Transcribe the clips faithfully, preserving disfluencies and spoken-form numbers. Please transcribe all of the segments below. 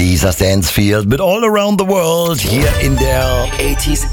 Lisa Stansfield mit All Around the World hier in der achtziger,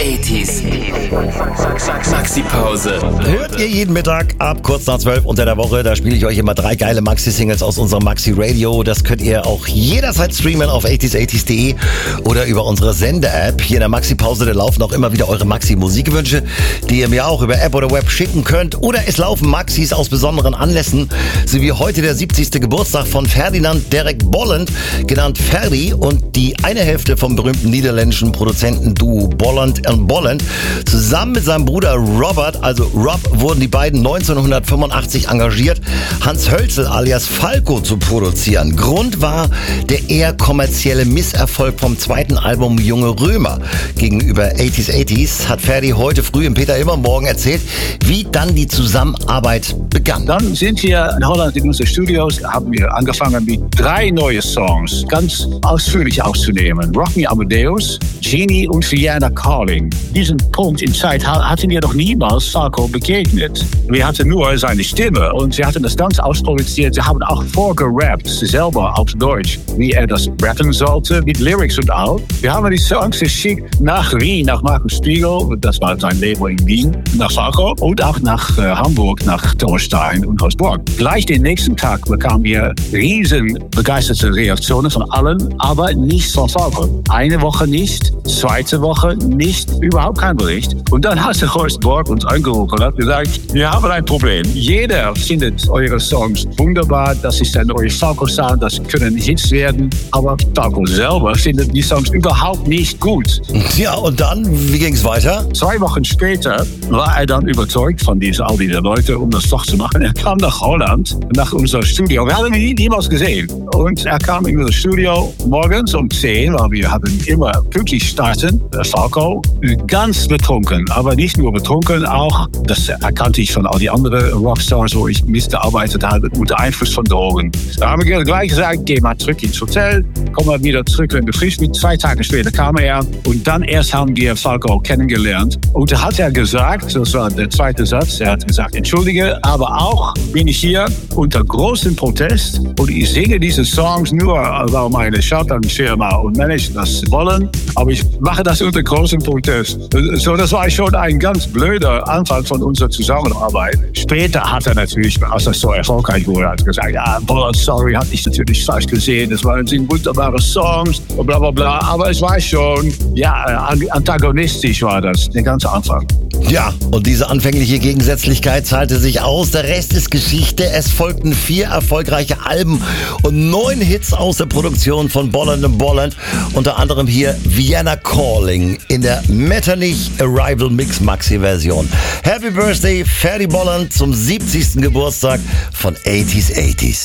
achtziger Maxi-Pause. Hört ihr jeden Mittag ab kurz nach zwölf unter der Woche. Da spiele ich euch immer drei geile Maxi-Singles aus unserem Maxi-Radio. Das könnt ihr auch jederzeit streamen auf achtziger achtziger punkt de oder über unsere Sende-App. Hier in der Maxi-Pause, da laufen auch immer wieder eure Maxi-Musikwünsche, die ihr mir auch über App oder Web schicken könnt. Oder es laufen Maxis aus besonderen Anlässen, so wie heute der siebzigste Geburtstag von Ferdinand Derek Bolland, genannt Ferdi, und die eine Hälfte vom berühmten niederländischen Produzentenduo Bolland and Bolland. Zusammen mit seinem Bruder Robert, also Rob, wurden die beiden neunzehnhundertfünfundachtzig engagiert, Hans Hölzel alias Falco zu produzieren. Grund war der eher kommerzielle Misserfolg vom zweiten Album Junge Römer. Gegenüber achtziger achtziger hat Ferdi heute früh im Peter Immer Morgen erzählt, wie dann die Zusammenarbeit begann. Dann sind wir in Holland in unseren Studios, haben wir angefangen mit drei neue Songs ganz ausführlich aufzunehmen. Rock Me Amadeus, Genie und Vienna Calling. Diesen Punkt in Zeit hatten wir noch niemals Falco begegnet. Wir hatten nur seine Stimme und wir hatten das ganz ausproduziert. Sie haben auch vorgerappt, selber auf Deutsch, wie er das rappen sollte, mit Lyrics und all. Wir haben die Songs geschickt nach Wien, nach Markus Spiegel, das war sein Label in Wien, nach Falco und auch nach äh, Hamburg, nach Thorstein und Hausburg. Gleich den nächsten Tag bekamen wir riesen begeisterte Reaktionen von allen, aber nicht von Falco. Eine Woche nicht, zweite Woche nicht, überhaupt kein Bericht. Und dann hat der Horst Borg uns angerufen und hat gesagt, wir haben ein Problem. Jeder findet eure Songs wunderbar, das ist ein neuer Falco-Sound, das können Hits werden, aber Falco selber findet die Songs überhaupt nicht gut. Ja, und dann, wie ging's weiter? Zwei Wochen später war er dann überzeugt von diesen, all diese Leute, um das doch zu machen. Er kam nach Holland, nach unserem Studio. Wir haben ihn niemals gesehen. Und er kam in unser Studio morgens um zehn, weil wir haben immer pünktlich starten. Falco, ganz betrunken, aber nicht nur betrunken, auch, das erkannte ich von all die anderen Rockstars, wo ich mitgearbeitet habe, unter Einfluss von Drogen. Da haben wir gleich gesagt, geh mal zurück ins Hotel, komm mal wieder zurück, wenn du frisch bist. Zwei Tage später kam er und dann erst haben wir Falco kennengelernt. Und da hat er gesagt, das war der zweite Satz, er hat gesagt, entschuldige, aber auch bin ich hier unter großem Protest und ich singe diese Songs nur, weil meine Schallplattenfirma und Manager das wollen, aber ich mache das unter großem Protest. So, das war schon ein ganz blöder Anfang von unserer Zusammenarbeit. Später hat er natürlich, als das so erfolgreich wurde, hat gesagt, ja, Bolland, sorry, hatte ich natürlich falsch gesehen, das waren wunderbare Songs und bla bla bla, aber es war schon, ja, antagonistisch war das, der ganze Anfang. Ja, und diese anfängliche Gegensätzlichkeit zahlte sich aus. Der Rest ist Geschichte. Es folgten vier erfolgreiche Alben und neun Hits aus der Produktion von Bolland and Bolland. Unter anderem hier Vienna Calling in der Metternich Arrival Mix Maxi Version. Happy Birthday, Ferdi Bolland, zum siebzigsten Geburtstag von achtziger achtziger.